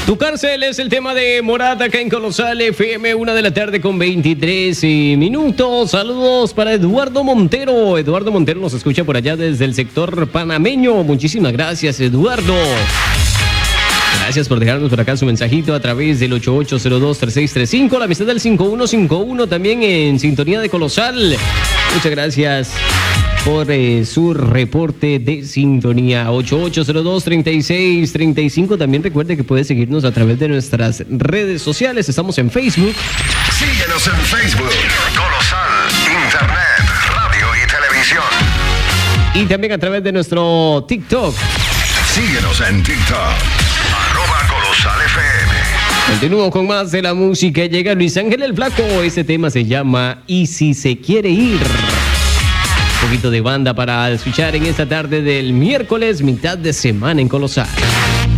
Tu cárcel es el tema de Morat acá en Colosal FM, 1:23 p.m. Saludos para Eduardo Montero. Eduardo Montero nos escucha por allá desde el sector panameño. Muchísimas gracias, Eduardo. Gracias por dejarnos por acá su mensajito a través del 88023635, la amistad del 5151, también en sintonía de Colosal. Muchas gracias por su reporte de sintonía. 88023635. También recuerde que puede seguirnos a través de nuestras redes sociales. Estamos en Facebook. Síguenos en Facebook, Colosal, Internet, radio y televisión. Y también a través de nuestro TikTok. Síguenos en TikTok, @ColosalFM. Continúo con más de la música. Llega Luis Ángel el Flaco. Este tema se llama Y si se quiere ir. Un poquito de banda para escuchar en esta tarde del miércoles, mitad de semana en Colosal.